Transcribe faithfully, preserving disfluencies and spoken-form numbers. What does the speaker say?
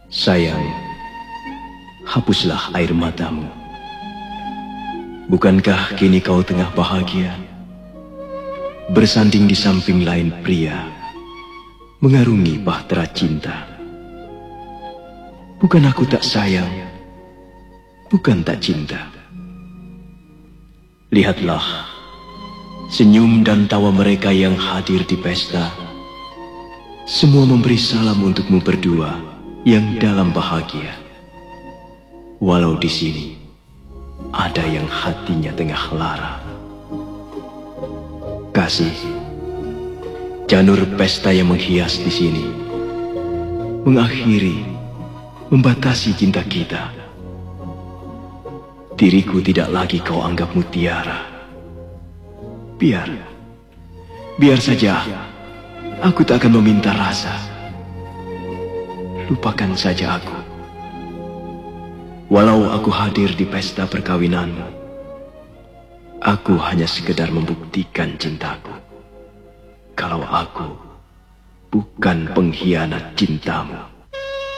Sayang, hapuslah air matamu. Bukankah kini kau tengah bahagia, bersanding di samping lain pria, mengarungi bahtera cinta? Bukan aku tak sayang, bukan tak cinta. Lihatlah senyum dan tawa mereka yang hadir di pesta. Semua memberi salam untukmu berdua yang dalam bahagia. Walau di sini ada yang hatinya tengah lara. Kasih, janur pesta yang menghias di sini mengakhiri, membatasi cinta kita. Diriku tidak lagi kau anggap mutiara. Biar, biar saja, aku tak akan meminta rasa. Lupakan saja aku. Walau aku hadir di pesta perkawinanmu, aku hanya sekedar membuktikan cintaku. Kalau aku bukan pengkhianat cintamu.